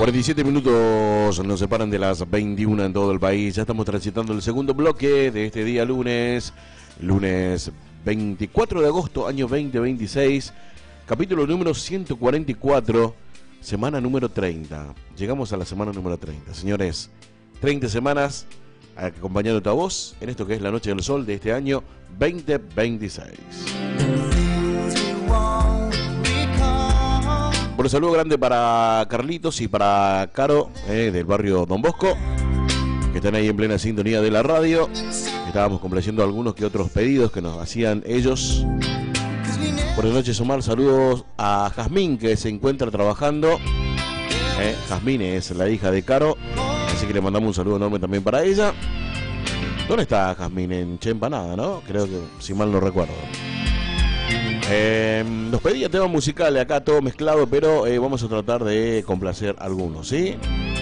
47 minutos nos separan de las 21 en todo el país. Ya estamos transitando el segundo bloque de este día lunes 24 de agosto, año 2026, capítulo número 144, semana número 30. Llegamos a la semana número 30, señores. 30 semanas acompañándote a vos en esto que es la Noche del Sol de este año 2026. Por un saludo grande para Carlitos y para Caro, del barrio Don Bosco, que están ahí en plena sintonía de la radio. Estábamos complaciendo algunos que otros pedidos que nos hacían ellos. Buenas noches, Omar. Saludos a Jazmín, que se encuentra trabajando. Jazmín es la hija de Caro, así que le mandamos un saludo enorme también para ella. ¿Dónde está Jazmín? En Chempanada, ¿no? Creo que, si mal no recuerdo. Nos pedía tema musical acá todo mezclado, pero vamos a tratar de complacer algunos, ¿sí?